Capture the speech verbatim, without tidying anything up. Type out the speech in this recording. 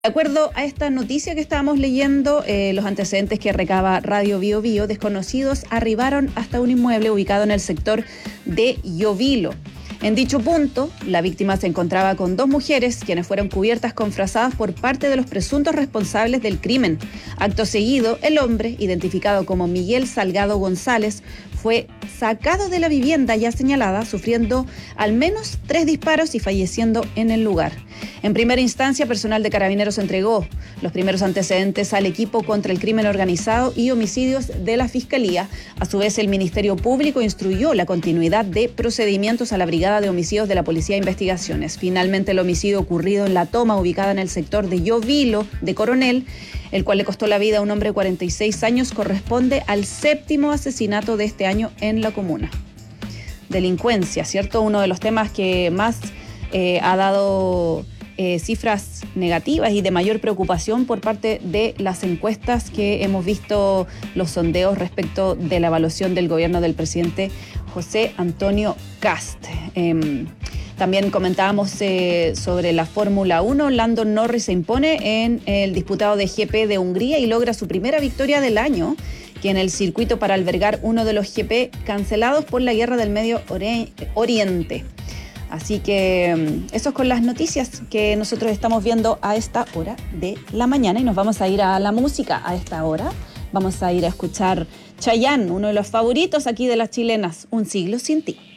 De acuerdo a esta noticia que estábamos leyendo, eh, los antecedentes que recaba Radio Bio Bio, desconocidos arribaron hasta un inmueble ubicado en el sector de Llovilo. En dicho punto, la víctima se encontraba con dos mujeres, quienes fueron cubiertas con frazadas por parte de los presuntos responsables del crimen. Acto seguido, el hombre, identificado como Miguel Salgado González, fue sacado de la vivienda ya señalada, sufriendo al menos tres disparos y falleciendo en el lugar. En primera instancia, personal de Carabineros entregó los primeros antecedentes al equipo contra el crimen organizado y homicidios de la Fiscalía. A su vez, el Ministerio Público instruyó la continuidad de procedimientos a la Brigada de Homicidios de la Policía de Investigaciones. Finalmente, el homicidio ocurrido en La Toma, ubicada en el sector de Llovilo de Coronel, el cual le costó la vida a un hombre de cuarenta y seis años, corresponde al séptimo asesinato de este año en la comuna. Delincuencia, ¿cierto? Uno de los temas que más eh, ha dado eh, cifras negativas y de mayor preocupación por parte de las encuestas que hemos visto, los sondeos respecto de la evaluación del gobierno del presidente José Antonio Kast. Eh, También comentábamos eh, sobre la Fórmula uno. Lando Norris se impone en el disputado de G P de Hungría y logra su primera victoria del año, que en el circuito para albergar uno de los G P cancelados por la guerra del Medio Oriente. Así que eso es con las noticias que nosotros estamos viendo a esta hora de la mañana, y nos vamos a ir a la música a esta hora. Vamos a ir a escuchar Chayanne, uno de los favoritos aquí de las chilenas, Un siglo sin ti.